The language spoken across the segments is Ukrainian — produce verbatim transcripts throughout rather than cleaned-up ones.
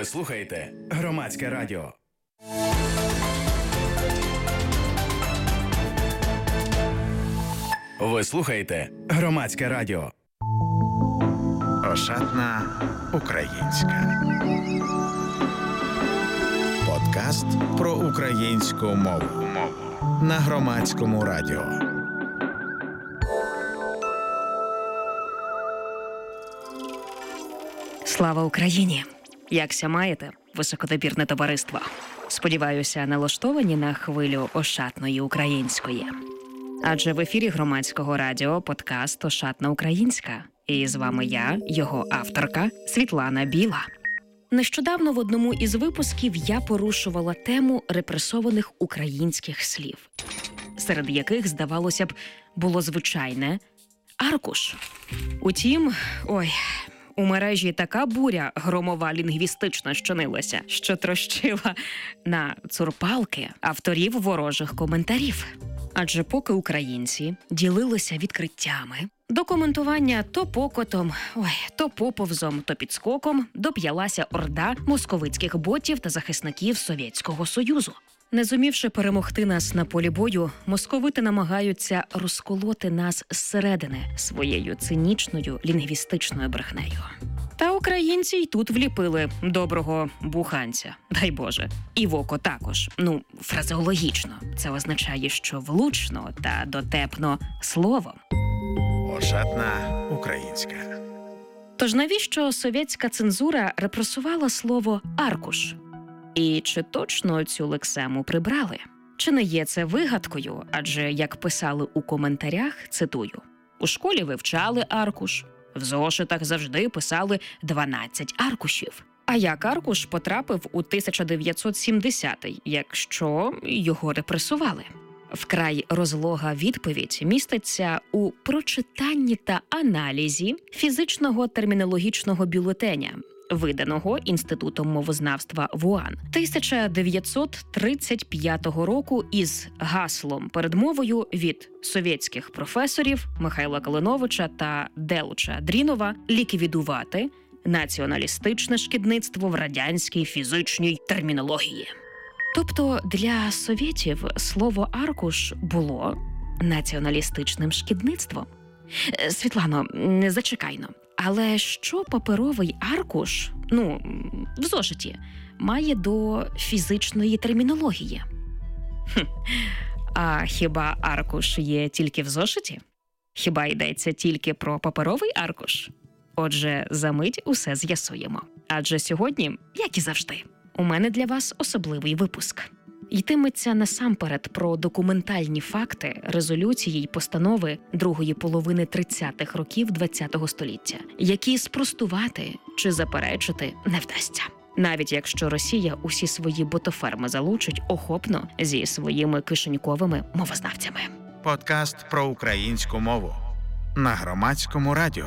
Ви слухаєте Громадське радіо. Ви слухаєте Громадське радіо. Ошатна українська. Подкаст про українську мову на Громадському радіо. Слава Україні! Якся маєте, високодобірне товариство? Сподіваюся, налаштовані на хвилю ошатної української. Адже в ефірі Громадського радіо подкаст «Ошатна українська». І з вами я, його авторка, Світлана Біла. Нещодавно в одному із випусків я порушувала тему репресованих українських слів, серед яких, здавалося б, було звичайне «аркуш». Утім, ой... у мережі така буря громова лінгвістична щинилася, що трощила на цурпалки авторів ворожих коментарів. Адже поки українці ділилися відкриттями, до коментування то покотом, ой, то поповзом, то підскоком доп'ялася орда московицьких ботів та захисників Совєтського Союзу. Не зумівши перемогти нас на полі бою, московити намагаються розколоти нас зсередини своєю цинічною лінгвістичною брехнею. Та українці й тут вліпили доброго буханця, дай Боже. І в око також. Ну, фразеологічно. Це означає, що влучно та дотепно словом. Ошатна українська. Тож навіщо совєтська цензура репресувала слово «аркуш»? І чи точно цю лексему прибрали? Чи не є це вигадкою? Адже, як писали у коментарях, цитую, «У школі вивчали аркуш, в зошитах завжди писали дванадцять аркушів». А як аркуш потрапив у тисяча дев'ятсот сімдесятий, якщо його репресували? Вкрай розлога відповідь міститься у прочитанні та аналізі фізичного термінологічного бюлетеня, виданого Інститутом мовознавства ВУАН тисяча дев'ятсот тридцять п'ятого року із гаслом передмовою від совєтських професорів Михайла Калиновича та Делуча Дрінова ліквідувати націоналістичне шкідництво в радянській фізичній термінології. Тобто для совєтів слово «аркуш» було націоналістичним шкідництвом. Світлано, зачекайно. Але що паперовий аркуш, ну, в зошиті, має до фізичної термінології? Хм. А хіба аркуш є тільки в зошиті? Хіба йдеться тільки про паперовий аркуш? Отже, за мить усе з'ясуємо. Адже сьогодні, як і завжди, у мене для вас особливий випуск. Йтиметься насамперед про документальні факти резолюції й постанови другої половини тридцятих років ХХ століття, які спростувати чи заперечити не вдасться. Навіть якщо Росія усі свої ботоферми залучить охопно зі своїми кишеньковими мовознавцями. Подкаст про українську мову на Громадському радіо.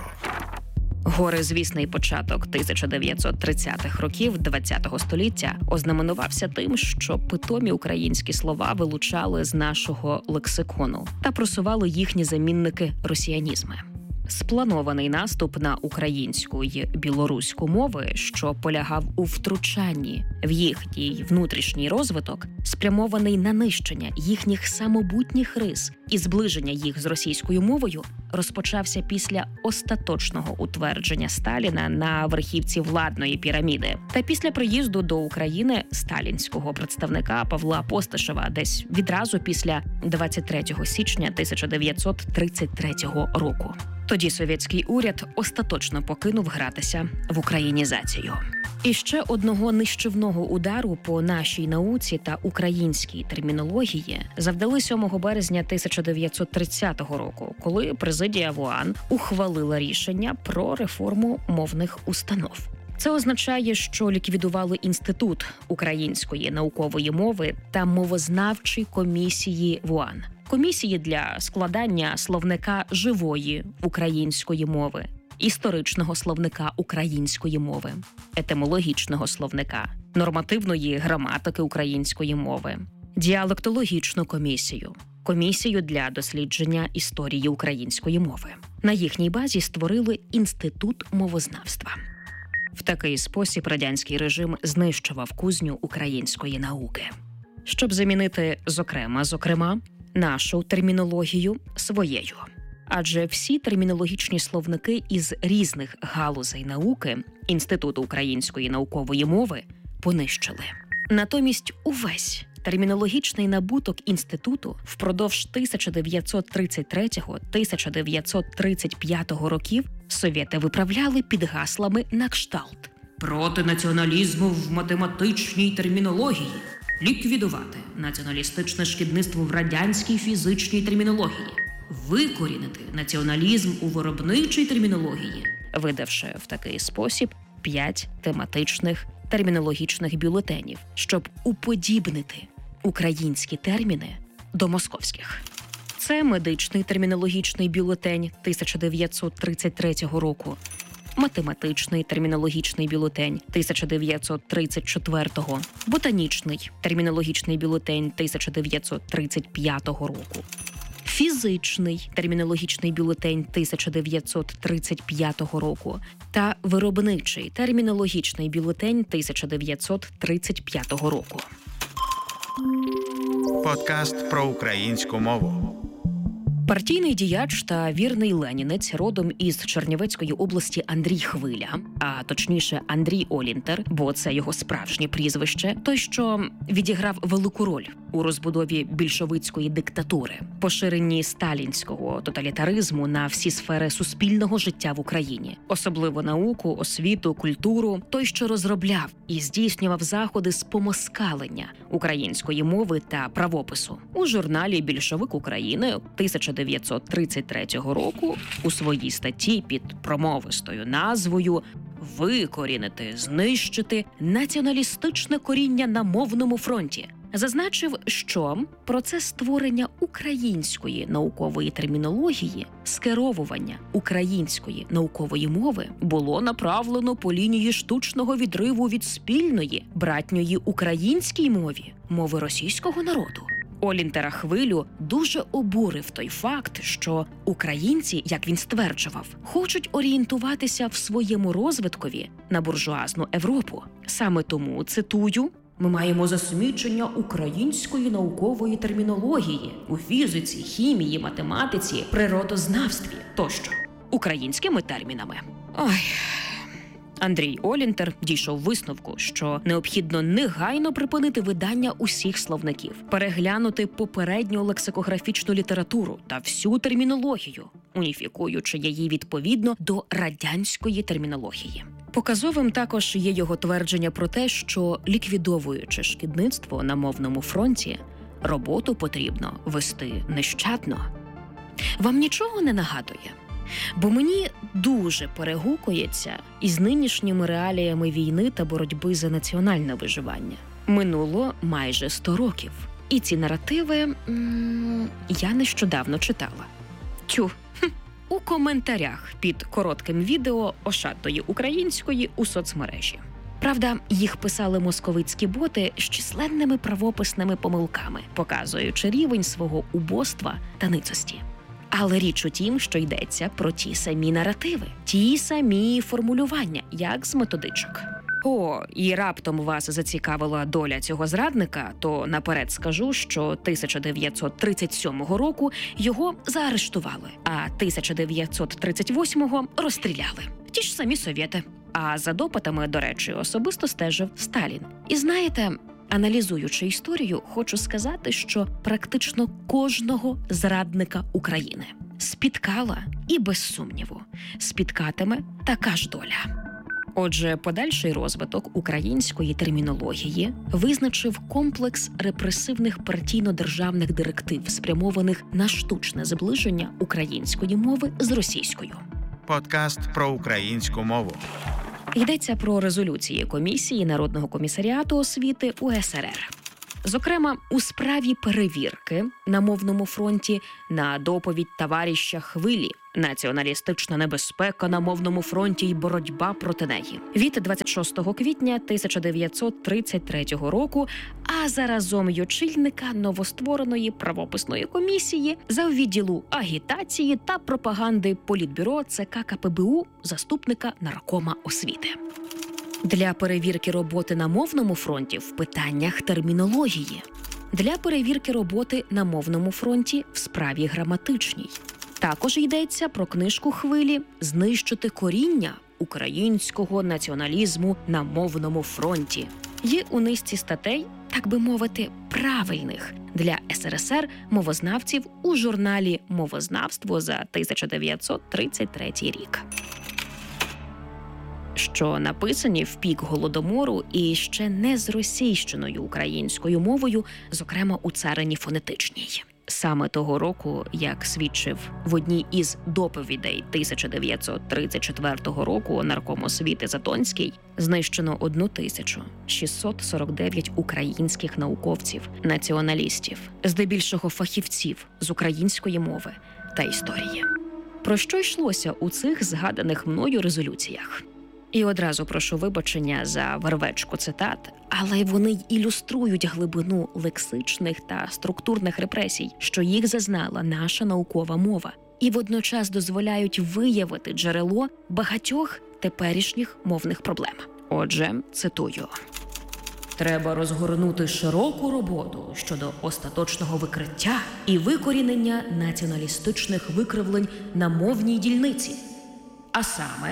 Горизвісний початок тисяча дев'ятсот тридцятих років ХХ століття ознаменувався тим, що питомі українські слова вилучали з нашого лексикону та просували їхні замінники росіянізми. Спланований наступ на українську й білоруську мови, що полягав у втручанні в їхній внутрішній розвиток, спрямований на нищення їхніх самобутніх рис і зближення їх з російською мовою, розпочався після остаточного утвердження Сталіна на верхівці владної піраміди та після приїзду до України сталінського представника Павла Постишева десь відразу після двадцять третього січня тисяча дев'ятсот тридцять третього року. Тоді совєтський уряд остаточно покинув гратися в українізацію. І ще одного нищівного удару по нашій науці та українській термінології завдали сьомого березня тисяча дев'ятсот тридцятого року, коли президія ВУАН ухвалила рішення про реформу мовних установ. Це означає, що ліквідували Інститут української наукової мови та мовознавчі комісії ВУАН. Комісії для складання словника живої української мови, історичного словника української мови, етимологічного словника, нормативної граматики української мови, діалектологічну комісію, комісію для дослідження історії української мови. На їхній базі створили Інститут мовознавства. В такий спосіб радянський режим знищував кузню української науки. Щоб замінити зокрема, зокрема, нашу термінологію своєю. Адже всі термінологічні словники із різних галузей науки Інституту української наукової мови понищили. Натомість увесь термінологічний набуток інституту впродовж тисяча дев'ятсот тридцять третього - тисяча дев'ятсот тридцять п'ятого років совєти виправляли під гаслами на кшталт: проти націоналізму в математичній термінології, ліквідувати націоналістичне шкідництво в радянській фізичній термінології, викорінити націоналізм у виробничій термінології, видавши в такий спосіб п'ять тематичних термінологічних бюлетенів, щоб уподібнити українські терміни до московських. Це медичний термінологічний бюлетень тисяча дев'ятсот тридцять третього року, математичний термінологічний бюлетень тисяча дев'ятсот тридцять четвертого, ботанічний термінологічний бюлетень тисяча дев'ятсот тридцять п'ятого року, фізичний термінологічний бюлетень тисяча дев'ятсот тридцять п'ятого року та виробничий термінологічний бюлетень тисяча дев'ятсот тридцять п'ятого року. Подкаст про українську мову. Партійний діяч та вірний ленінець родом із Чернівецької області Андрій Хвиля, а точніше Андрій Олінтер, бо це його справжнє прізвище, той, що відіграв велику роль у розбудові більшовицької диктатури, поширенні сталінського тоталітаризму на всі сфери суспільного життя в Україні, особливо науку, освіту, культуру, той, що розробляв і здійснював заходи з помоскалення української мови та правопису. У журналі «Більшовик України» тисяча дев'ятсот тридцять третього року у своїй статті під промовистою назвою «Викорінити, знищити націоналістичне коріння на мовному фронті» зазначив, що процес створення української наукової термінології, скеровування української наукової мови було направлено по лінії штучного відриву від спільної, братньої українській мові, мови російського народу. Олінтера Хвилю дуже обурив той факт, що українці, як він стверджував, хочуть орієнтуватися в своєму розвиткові на буржуазну Європу. Саме тому, цитую, «Ми маємо засмічення української наукової термінології у фізиці, хімії, математиці, природознавстві тощо українськими термінами». Ой... Андрій Олінтер дійшов висновку, що необхідно негайно припинити видання усіх словників, переглянути попередню лексикографічну літературу та всю термінологію, уніфікуючи її відповідно до радянської термінології. Показовим також є його твердження про те, що, ліквідовуючи шкідництво на мовному фронті, роботу потрібно вести нещадно. Вам нічого не нагадує? Бо мені дуже перегукується із нинішніми реаліями війни та боротьби за національне виживання. Минуло майже сто років. І ці наративи м- я нещодавно читала. Тю, хм, у коментарях під коротким відео ошатної української у соцмережі. Правда, їх писали московицькі боти з численними правописними помилками, показуючи рівень свого убоства та ницості. Але річ у тім, що йдеться про ті самі наративи, ті самі формулювання, як з методичок. О, і раптом вас зацікавила доля цього зрадника, то наперед скажу, що тисяча дев'ятсот тридцять сьомого року його заарештували, а тисяча дев'ятсот тридцять восьмого розстріляли. Ті ж самі совєти. А за допитами, до речі, особисто стежив Сталін. І знаєте, аналізуючи історію, хочу сказати, що практично кожного зрадника України спіткала і, без сумніву, спіткатиме така ж доля. Отже, подальший розвиток української термінології визначив комплекс репресивних партійно-державних директив, спрямованих на штучне зближення української мови з російською. Подкаст про українську мову. Йдеться про резолюції Комісії Народного комісаріату освіти У С Р Р. Зокрема, у справі перевірки на мовному фронті на доповідь товариша Хвилі «Націоналістична небезпека на мовному фронті і боротьба проти неї» від двадцять шостого квітня тисяча дев'ятсот тридцять третього року, а заразом й очільника новоствореної правописної комісії за відділу агітації та пропаганди Політбюро Це Ка Ка Пе Бе У, заступника наркома освіти. для перевірки роботи на мовному фронті в питаннях термінології, для перевірки роботи на мовному фронті в справі граматичній. Також йдеться про книжку Хвилі «Знищити коріння українського націоналізму на мовному фронті». Є у низці статей, так би мовити, правильних для ес ер ес ер мовознавців у журналі «Мовознавство» за тисяча дев'ятсот тридцять третій рік. Що написані в пік Голодомору і ще не зросійщеною українською мовою, зокрема у царині фонетичній. Саме того року, як свідчив в одній із доповідей тисяча дев'ятсот тридцять четвертого року нарком освіти Затонський, знищено тисячу шістсот сорок дев'ять українських науковців, націоналістів, здебільшого фахівців з української мови та історії. Про що йшлося у цих згаданих мною резолюціях? І одразу прошу вибачення за вервечку цитат, але вони й ілюструють глибину лексичних та структурних репресій, що їх зазнала наша наукова мова, і водночас дозволяють виявити джерело багатьох теперішніх мовних проблем. Отже, цитую. Треба розгорнути широку роботу щодо остаточного викриття і викорінення націоналістичних викривлень на мовній дільниці, а саме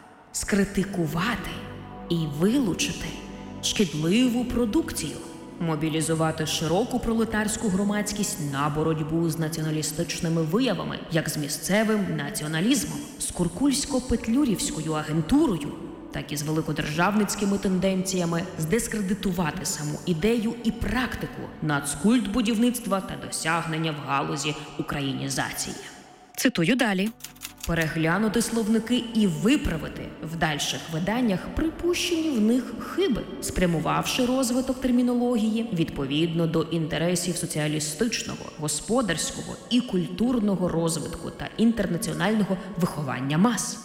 скритикувати і вилучити шкідливу продукцію, мобілізувати широку пролетарську громадськість на боротьбу з націоналістичними виявами, як з місцевим націоналізмом, з куркульсько-петлюрівською агентурою, так і з великодержавницькими тенденціями, здискредитувати саму ідею і практику нацкультбудівництва та досягнення в галузі українізації. Цитую далі. Переглянути словники і виправити в дальших виданнях припущені в них хиби, спрямувавши розвиток термінології відповідно до інтересів соціалістичного, господарського і культурного розвитку та інтернаціонального виховання мас.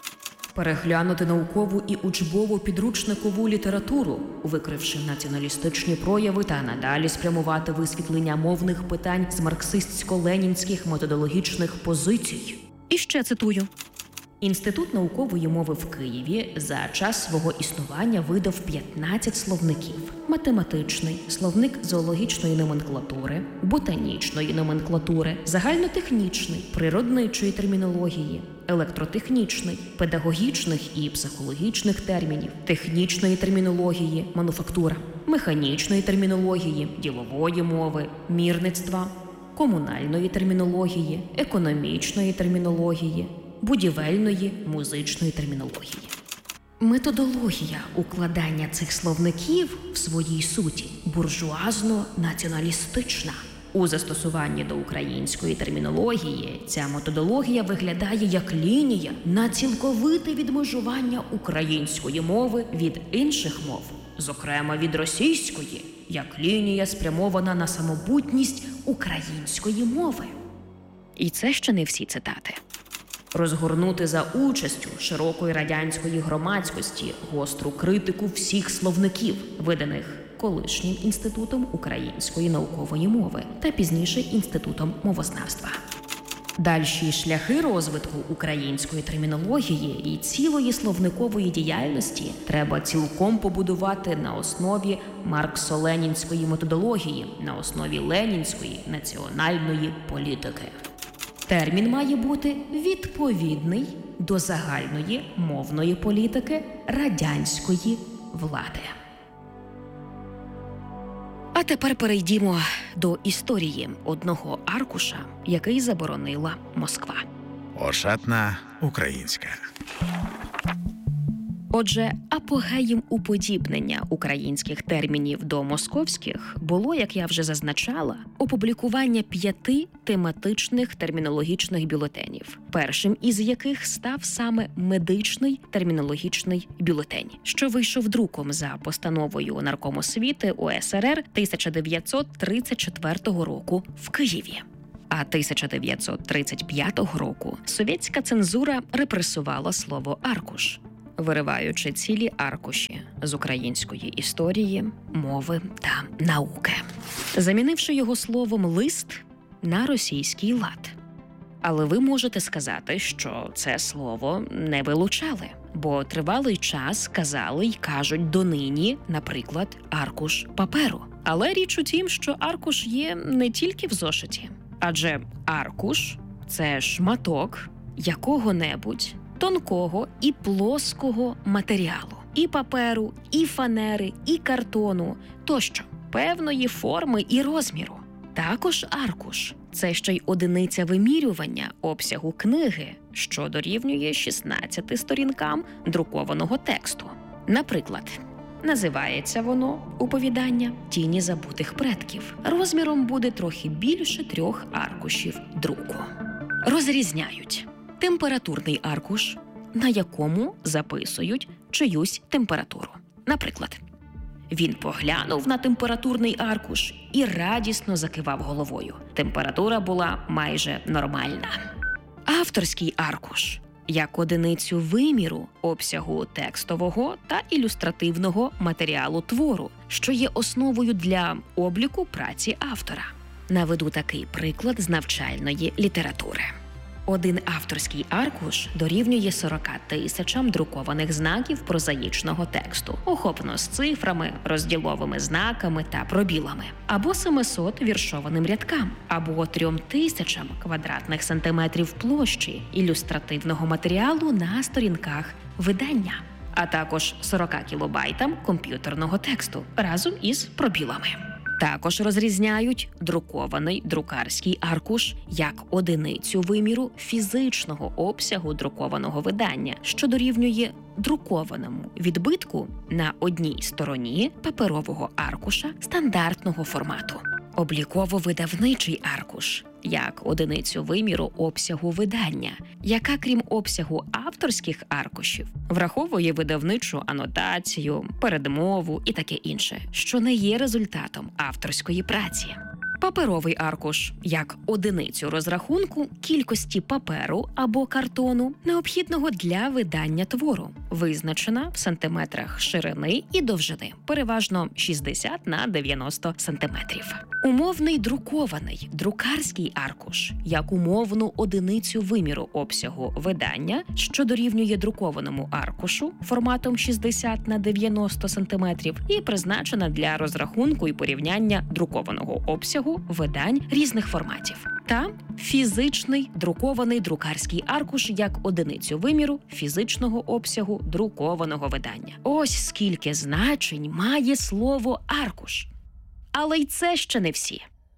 Переглянути наукову і учбову підручникову літературу, викривши націоналістичні прояви, та надалі спрямувати висвітлення мовних питань з марксистсько-ленінських методологічних позицій. І ще цитую. Інститут наукової мови в Києві за час свого існування видав п'ятнадцять словників. Математичний, словник зоологічної номенклатури, ботанічної номенклатури, загальнотехнічний, природничої термінології, електротехнічний, педагогічних і психологічних термінів, технічної термінології, мануфактура, механічної термінології, ділової мови, мірництва, комунальної термінології, економічної термінології, будівельної, музичної термінології. Методологія укладання цих словників в своїй суті буржуазно-націоналістична. У застосуванні до української термінології ця методологія виглядає як лінія на цілковите відмежування української мови від інших мов, зокрема від російської, як лінія спрямована на самобутність української мови. І це ще не всі цитати. Розгорнути за участю широкої радянської громадськості гостру критику всіх словників, виданих колишнім Інститутом української наукової мови та пізніше Інститутом мовознавства. Дальші шляхи розвитку української термінології і цілої словникової діяльності треба цілком побудувати на основі марксо-ленінської методології, на основі ленінської національної політики. Термін має бути відповідний до загальної мовної політики радянської влади. А тепер перейдімо до історії одного аркуша, який заборонила Москва. Ошатна українська. Отже, апогеєм уподібнення українських термінів до московських було, як я вже зазначала, опублікування п'яти тематичних термінологічних бюлетенів, першим із яких став саме медичний термінологічний бюлетень, що вийшов друком за постановою Наркому освіти У С Р Р тисяча дев'ятсот тридцять четвертого року в Києві. А тисяча дев'ятсот тридцять п'ятого року совєтська цензура репресувала слово «аркуш», вириваючи цілі аркуші з української історії, мови та науки, замінивши його словом «лист» на російський лад. Але ви можете сказати, що це слово не вилучали, бо тривалий час казали й кажуть донині, наприклад, аркуш паперу. Але річ у тім, що аркуш є не тільки в зошиті. Адже аркуш – це шматок якого-небудь тонкого і плоского матеріалу. І паперу, і фанери, і картону тощо, певної форми і розміру. Також аркуш – це ще й одиниця вимірювання обсягу книги, що дорівнює шістнадцяти сторінкам друкованого тексту. Наприклад, називається воно «Оповідання тіні забутих предків». Розміром буде трохи більше трьох аркушів друку. Розрізняють температурний аркуш, на якому записують чиюсь температуру. Наприклад, він поглянув на температурний аркуш і радісно закивав головою. Температура була майже нормальна. Авторський аркуш – як одиницю виміру обсягу текстового та ілюстративного матеріалу твору, що є основою для обліку праці автора. Наведу такий приклад з навчальної літератури. Один авторський аркуш дорівнює сорока тисячам друкованих знаків прозаїчного тексту, охоплено з цифрами, розділовими знаками та пробілами, або семисот віршованим рядкам, або трьом тисячам квадратних сантиметрів площі ілюстративного матеріалу на сторінках видання, а також сорока кілобайтам комп'ютерного тексту разом із пробілами. Також розрізняють друкований друкарський аркуш як одиницю виміру фізичного обсягу друкованого видання, що дорівнює друкованому відбитку на одній стороні паперового аркуша стандартного формату. Обліково-видавничий аркуш як одиницю виміру обсягу видання, яка, крім обсягу авторських аркушів, враховує видавничу анотацію, передмову і таке інше, що не є результатом авторської праці. Паперовий аркуш як одиницю розрахунку кількості паперу або картону, необхідного для видання твору, визначена в сантиметрах ширини і довжини, переважно шістдесят на дев'яносто сантиметрів. Умовний друкований друкарський аркуш як умовну одиницю виміру обсягу видання, що дорівнює друкованому аркушу форматом шістдесят на дев'яносто сантиметрів і призначена для розрахунку і порівняння друкованого обсягу видань різних форматів. Та фізичний друкований друкарський аркуш як одиницю виміру фізичного обсягу друкованого видання. Ось скільки значень має слово «аркуш». Але й це ще не всі.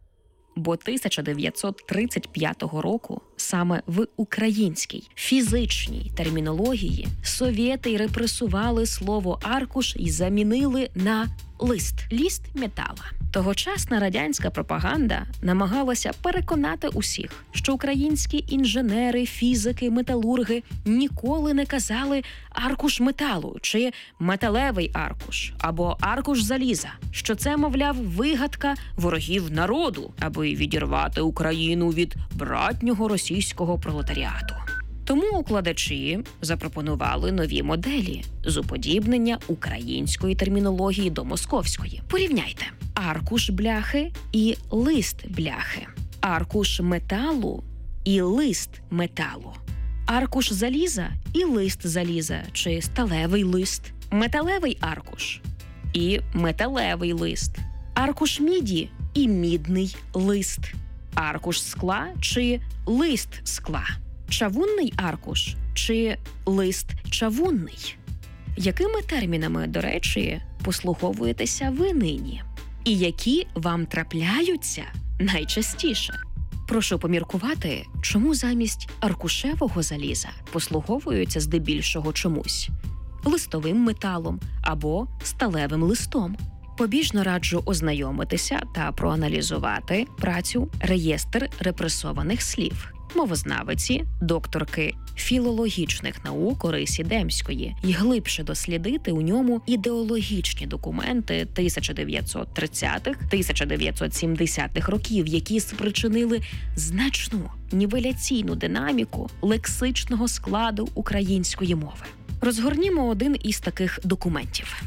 Бо тисяча дев'ятсот тридцять п'ятого року саме в українській фізичній термінології совєти й репресували слово «аркуш» і замінили на «лист» – ліст метала. Тогочасна радянська пропаганда намагалася переконати усіх, що українські інженери, фізики, металурги ніколи не казали «аркуш металу» чи «металевий аркуш» або «аркуш заліза», що це, мовляв, вигадка ворогів народу, аби відірвати Україну від братнього російського пролетаріату. Тому укладачі запропонували нові моделі з уподібнення української термінології до московської. Порівняйте аркуш бляхи і лист бляхи, аркуш металу і лист металу, аркуш заліза і лист заліза чи сталевий лист, металевий аркуш і металевий лист, аркуш міді і мідний лист, аркуш скла чи лист скла, чавунний аркуш чи лист чавунний. Якими термінами, до речі, послуговуєтеся ви нині? І які вам трапляються найчастіше? Прошу поміркувати, чому замість аркушевого заліза послуговуються здебільшого чомусь листовим металом або сталевим листом. Побіжно раджу ознайомитися та проаналізувати працю «Реєстр репресованих слів» мовознавиці, докторки філологічних наук Орисі Демської і глибше дослідити у ньому ідеологічні документи тисяча дев'ятсот тридцятих - тисяча дев'ятсот сімдесятих років, які спричинили значну нівеляційну динаміку лексичного складу української мови. Розгорнімо один із таких документів.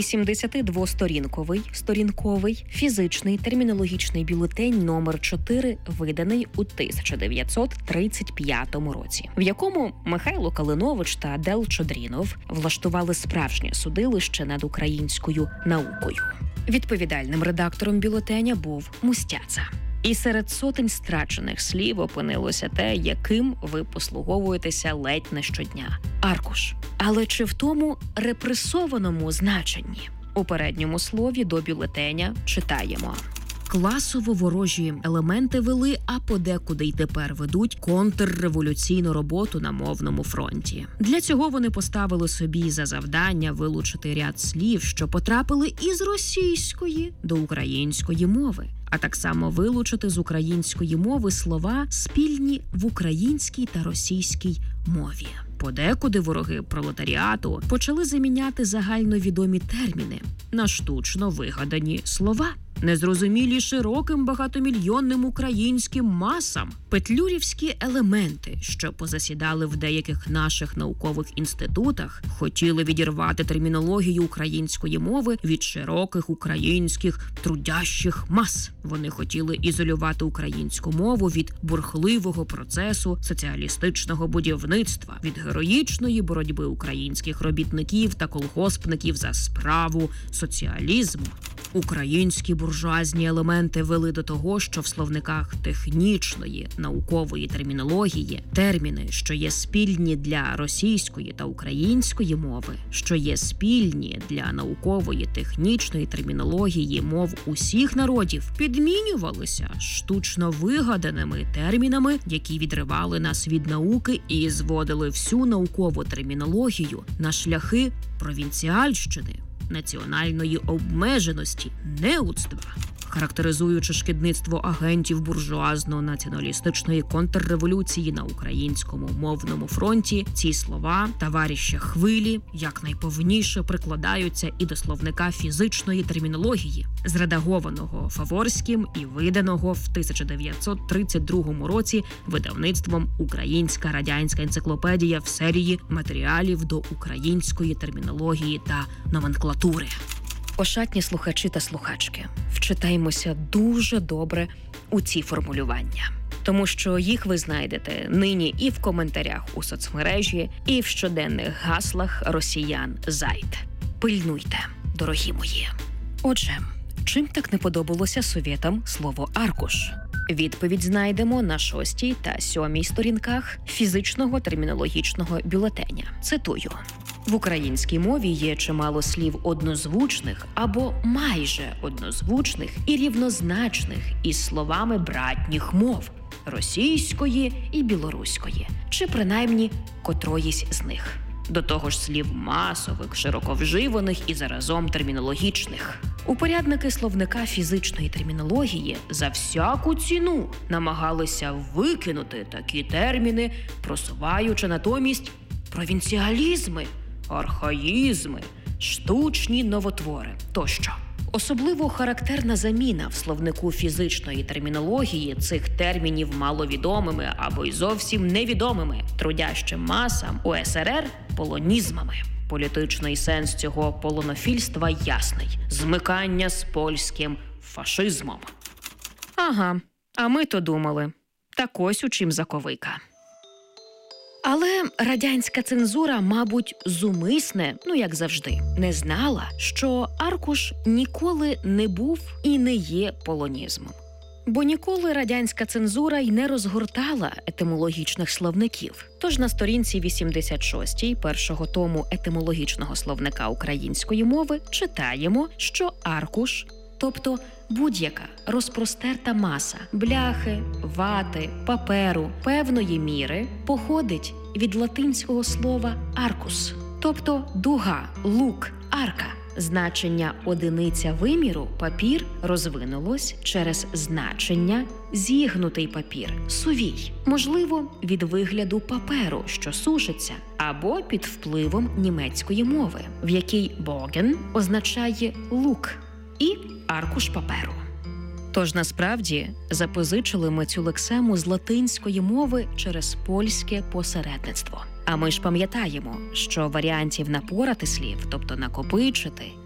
вісімдесятидвосторінковий, сторінковий, фізичний термінологічний бюлетень номер чотири, виданий у тисяча дев'ятсот тридцять п'ятому році, в якому Михайло Калинович та Адел Чодрінов влаштували справжнє судилище над українською наукою. Відповідальним редактором бюлетеня був Мустяца. І серед сотень страчених слів опинилося те, яким ви послуговуєтеся ледь не щодня – аркуш. Але чи в тому репресованому значенні? У передньому слові до бюлетеня читаємо: класово ворожі елементи вели, а подекуди й тепер ведуть контрреволюційну роботу на мовному фронті. Для цього вони поставили собі за завдання вилучити ряд слів, що потрапили із російської до української мови, а так само вилучити з української мови слова, спільні в українській та російській мові. Подекуди вороги пролетаріату почали заміняти загальновідомі терміни на штучно вигадані слова, незрозумілі широким багатомільйонним українським масам. Петлюрівські елементи, що позасідали в деяких наших наукових інститутах, хотіли відірвати термінологію української мови від широких українських трудящих мас. Вони хотіли ізолювати українську мову від бурхливого процесу соціалістичного будівництва, від героїчної боротьби українських робітників та колгоспників за справу соціалізму. Українські буржуазні елементи вели до того, що в словниках технічної, наукової термінології терміни, що є спільні для російської та української мови, що є спільні для наукової технічної термінології мов усіх народів, підмінювалися штучно вигаданими термінами, які відривали нас від науки і зводили всю наукову термінологію на шляхи провінціальщини, національної обмеженості, неудства. Характеризуючи шкідництво агентів буржуазно-націоналістичної контрреволюції на українському мовному фронті, ці слова «товаріща хвилі» якнайповніше прикладаються і до словника фізичної термінології, зредагованого Фаворським і виданого в тисяча дев'ятсот тридцять другому році видавництвом «Українська радянська енциклопедія» в серії матеріалів до української термінології та номенклатури. Ошатні слухачі та слухачки, вчитаймося дуже добре у ці формулювання, тому що їх ви знайдете нині і в коментарях у соцмережі, і в щоденних гаслах росіян зайд. Пильнуйте, дорогі мої. Отже, чим так не подобалося совєтам слово «аркуш»? Відповідь знайдемо на шостій та сьомій сторінках фізичного термінологічного бюлетеня. Цитую. В українській мові є чимало слів однозвучних або майже однозвучних і рівнозначних із словами братніх мов – російської і білоруської, чи принаймні котроїсь з них. До того ж слів масових, широко вживаних і заразом термінологічних. Упорядники словника фізичної термінології за всяку ціну намагалися викинути такі терміни, просуваючи натомість провінціалізми, архаїзми, штучні новотвори тощо. Особливо характерна заміна в словнику фізичної термінології цих термінів маловідомими або й зовсім невідомими трудящим масам у ес ер ер полонізмами. Політичний сенс цього полонофільства ясний – змикання з польським фашизмом. Ага, а ми-то думали. Так ось у чим заковика. Але радянська цензура, мабуть, зумисне, ну як завжди, не знала, що аркуш ніколи не був і не є полонізмом. Бо ніколи радянська цензура й не розгортала етимологічних словників. Тож на сторінці вісімдесят шостій першого тому етимологічного словника української мови читаємо, що аркуш, тобто будь-яка розпростерта маса бляхи, вати, паперу певної міри походить від латинського слова «аркус», тобто дуга, лук, арка. Значення одиниця виміру папір розвинулось через значення зігнутий папір, сувій. Можливо, від вигляду паперу, що сушиться, або під впливом німецької мови, в якій «боген» означає лук і аркуш паперу. Тож насправді запозичили ми цю лексему з латинської мови через польське посередництво. А ми ж пам'ятаємо, що варіантів напорати слів, тобто накопичити,